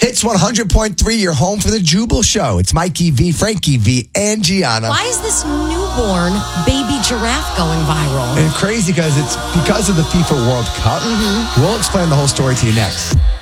Hits 100.3, your home for the Jubal Show. It's Mikey V, Frankie V, and Gianna. Why is this newborn baby giraffe going viral? And crazy because it's because of the FIFA World Cup. We'll explain the whole story to you next.